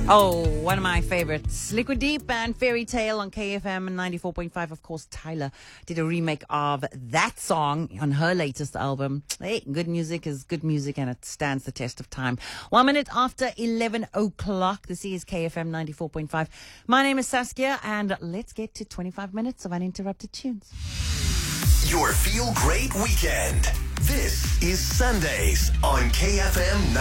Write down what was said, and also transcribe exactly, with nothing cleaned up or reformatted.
Oh, one of my favorites. Liquid Deep and Fairy Tale on K F M ninety-four point five. Of course, Tyler did a remake of that song on her latest album. Hey, good music is good music and it stands the test of time. One minute after eleven o'clock. This is K F M ninety-four point five. My name is Saskia and let's get to twenty-five minutes of uninterrupted tunes. Your Feel Great Weekend. This is Sundays on K F M